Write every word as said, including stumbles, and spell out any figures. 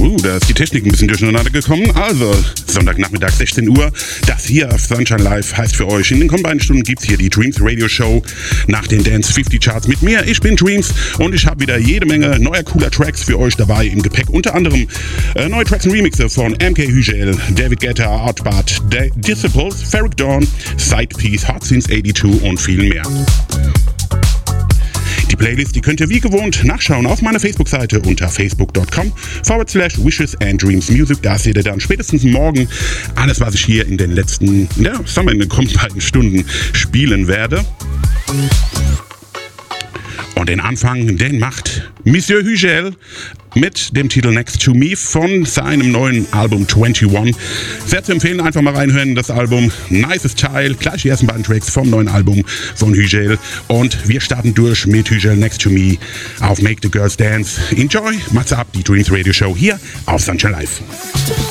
Uh, da ist die Technik ein bisschen durcheinander gekommen. Also, Sonntagnachmittag, sechzehn Uhr. Das hier auf Sunshine Live heißt für euch, in den kommenden Stunden gibt es hier die Dreams Radio Show nach den Dance fünfzig Charts mit mir. Ich bin Dreams und ich habe wieder jede Menge neuer cooler Tracks für euch dabei im Gepäck. Unter anderem äh, neue Tracks und Remixe von M K Hügel, David Guetta, Artbart, D- Disciples, Ferric Dawn, Sidepiece, Hot Since eighty-two und viel mehr. Die Playlist, die könnt ihr wie gewohnt nachschauen auf meiner Facebook-Seite unter facebook.com forward slash wishes and dreams music. Da seht ihr dann spätestens morgen alles, was ich hier in den letzten, ja, sagen wir in den kommenden beiden Stunden spielen werde. Und den Anfang, den macht Monsieur Hügel mit dem Titel Next to Me von seinem neuen Album einundzwanzig. Sehr zu empfehlen, einfach mal reinhören, das Album. Nices Teil, gleich die ersten beiden Tracks vom neuen Album von Hügel. Und wir starten durch mit Hügel Next to Me auf Make the Girls Dance. Enjoy, macht's ab, die Dreams Radio Show hier auf Sunshine Live.